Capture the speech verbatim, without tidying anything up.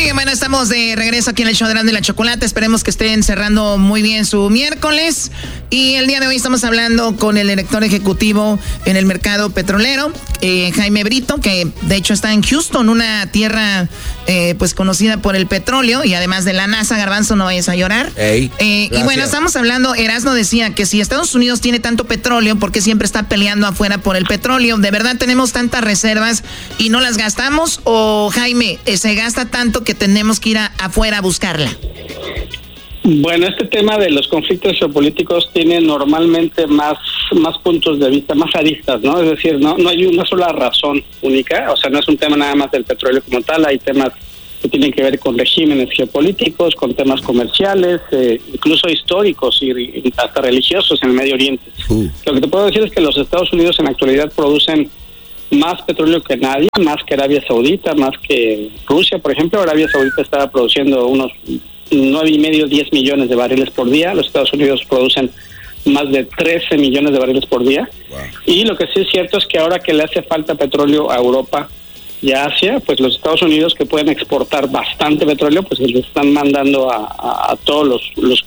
bien, bueno, estamos de regreso aquí en el show de Erasmo y la Chocolate. Esperemos que estén cerrando muy bien su miércoles. Y el día de hoy estamos hablando con el director ejecutivo en el mercado petrolero, eh, Jaime Brito, que de hecho está en Houston, una tierra eh, pues conocida por el petróleo y además de la NASA. Garbanzo, no vayas a llorar. Hey, eh, y bueno, estamos hablando, Erasmo decía que si Estados Unidos tiene tanto petróleo, ¿por qué siempre está peleando afuera por el petróleo? ¿De verdad tenemos tantas reservas y no las gastamos? ¿O, Jaime, eh, se gasta tanto que tenemos que ir a, afuera a buscarla? Bueno, este tema de los conflictos geopolíticos tiene normalmente más más puntos de vista, más aristas, ¿no? Es decir, no no hay una sola razón única, o sea, no es un tema nada más del petróleo como tal, hay temas que tienen que ver con regímenes geopolíticos, con temas comerciales, eh, incluso históricos y, y hasta religiosos en el Medio Oriente. Uh. Lo que te puedo decir es que los Estados Unidos en la actualidad producen más petróleo que nadie, más que Arabia Saudita, más que Rusia, por ejemplo. Arabia Saudita estaba produciendo unos nueve y medio, diez millones de barriles por día. Los Estados Unidos producen más de trece millones de barriles por día. Wow. Y lo que sí es cierto es que ahora que le hace falta petróleo a Europa y a Asia, pues los Estados Unidos, que pueden exportar bastante petróleo, pues les están mandando a, a, a todos los, los